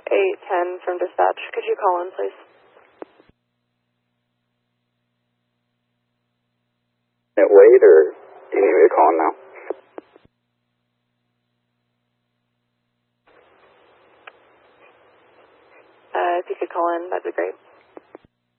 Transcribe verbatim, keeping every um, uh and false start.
eight ten from dispatch. Could you call in, please? Wait, or do you need me to call in now? Uh, if you could call in, that'd be great.